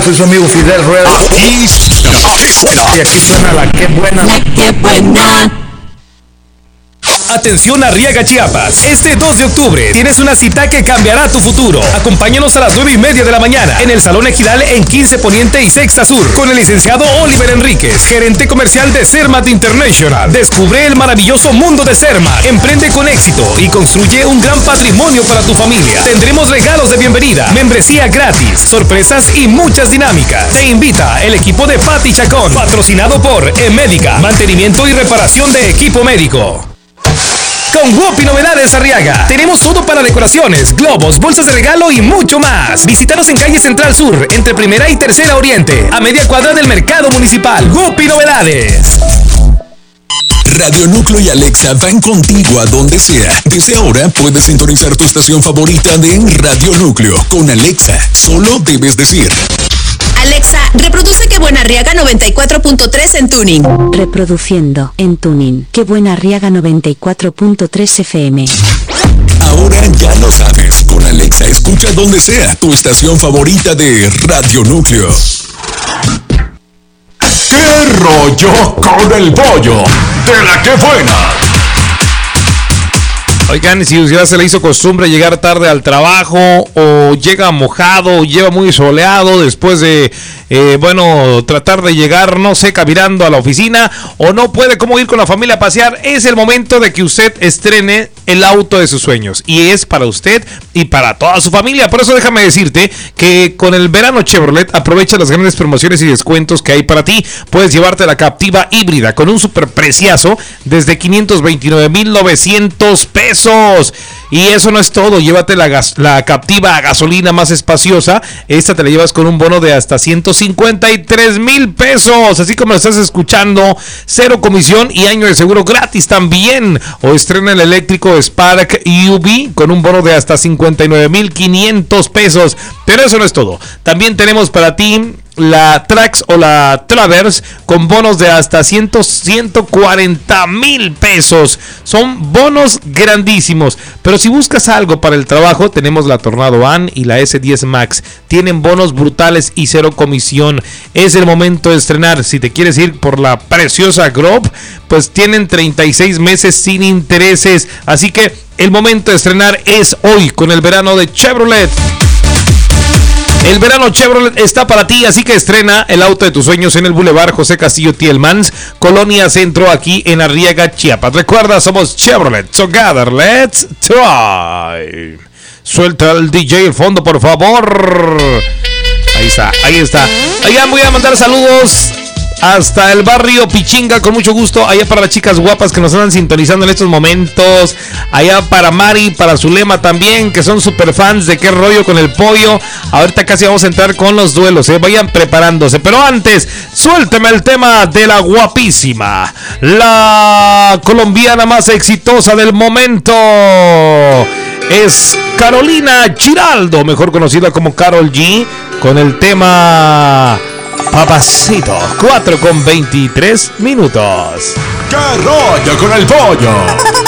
soy su amigo Fidel Rueda. Y aquí suena la que buena. La que buena. Atención Arriaga, Chiapas. Este 2 de octubre tienes una cita que cambiará tu futuro. Acompáñanos a las 9:30 de la mañana en el Salón Ejidal en 15 Poniente y Sexta Sur con el licenciado Oliver Enríquez, gerente comercial de Cermat International. Descubre el maravilloso mundo de Cermat. Emprende con éxito y construye un gran patrimonio para tu familia. Tendremos regalos de bienvenida, membresía gratis, sorpresas y muchas dinámicas. Te invita el equipo de Pati Chacón, patrocinado por Emédica, mantenimiento y reparación de equipo médico. Con Whoopi Novedades Arriaga, tenemos todo para decoraciones, globos, bolsas de regalo y mucho más. Visítanos en calle Central Sur, entre Primera y Tercera Oriente, a media cuadra del Mercado Municipal. Whoopi Novedades. Radio Núcleo y Alexa van contigo a donde sea. Desde ahora puedes sintonizar tu estación favorita de Radio Núcleo. Con Alexa, solo debes decir: Alexa, reproduce Que Buena Arriaga 94.3 en tuning. Reproduciendo en tuning Que Buena Arriaga 94.3 FM. Ahora ya lo sabes. Con Alexa escucha donde sea tu estación favorita de Radio Núcleo. ¿Qué rollo con el pollo? De la que buena. Oigan, si ya se le hizo costumbre llegar tarde al trabajo, o llega mojado, o lleva muy soleado después de, tratar de llegar, no sé, caminando a la oficina, o no puede cómo ir con la familia a pasear, es el momento de que usted estrene el auto de sus sueños. Y es para usted y para toda su familia. Por eso déjame decirte que con el verano Chevrolet aprovecha las grandes promociones y descuentos que hay para ti. Puedes llevarte la Captiva híbrida con un super preciazo desde 529,900 pesos. Y eso no es todo, llévate la Captiva a gasolina más espaciosa. Esta te la llevas con un bono de hasta 153,000 pesos. Así como lo estás escuchando, cero comisión y año de seguro gratis también. O estrena el eléctrico Spark UV con un bono de hasta 59,500 pesos. Pero eso no es todo, también tenemos para ti la Trax o la Traverse con bonos de hasta 140,000 pesos. Son bonos grandísimos. Pero si buscas algo para el trabajo, tenemos la Tornado Van y la S10 Max. Tienen bonos brutales y cero comisión. Es el momento de estrenar. Si te quieres ir por la preciosa Grove, pues tienen 36 meses sin intereses. Así que el momento de estrenar es hoy con el verano de Chevrolet. El verano Chevrolet está para ti, así que estrena el auto de tus sueños en el Boulevard José Castillo Tielmans, Colonia Centro, aquí en Arriaga, Chiapas. Recuerda, somos Chevrolet. Together, let's drive. Suelta el DJ el fondo, por favor. Ahí está, ahí está. Oigan, voy a mandar saludos hasta el barrio Pichinga, con mucho gusto, allá para las chicas guapas que nos andan sintonizando en estos momentos, allá para Mari, para Zulema también, que son super fans de Qué Rollo con el Pollo. Ahorita casi vamos a entrar con los duelos, vayan preparándose, pero antes, suélteme el tema de la guapísima, la colombiana más exitosa del momento, es Carolina Giraldo, mejor conocida como Karol G, con el tema Papacito. 4:23 minutos. ¿Qué rollo con el pollo?